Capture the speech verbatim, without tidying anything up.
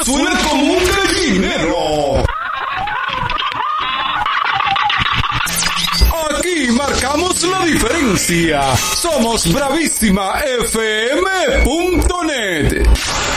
suena como un gallinero. Aquí marcamos la diferencia. Somos Bravísima F M punto net.